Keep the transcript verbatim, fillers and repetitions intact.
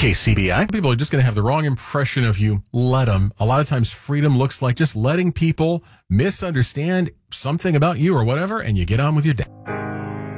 K C B I. People are just going to have the wrong impression of you. Let them. A lot of times freedom looks like just letting people misunderstand something about you or whatever, and you get on with your day.